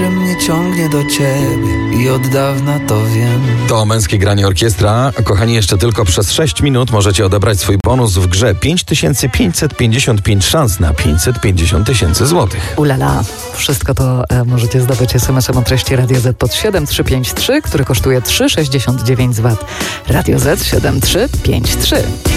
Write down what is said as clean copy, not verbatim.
że mnie ciągnie do ciebie i od dawna to wiem. To Męskie Granie Orkiestra. Kochani, jeszcze tylko przez 6 minut możecie odebrać swój bonus w grze 5555 szans na 550 000 złotych. Ulala, wszystko to możecie zdobyć SMS-em o treści Radio Z pod 7353, który kosztuje 3,69 z VAT. Radio Z 7353.